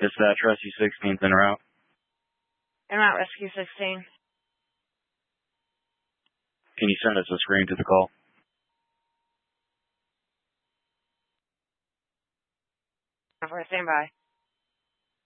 Dispatch Rescue 16th en route. En route, Rescue 16. Can you send us a screen to the call? Stand by.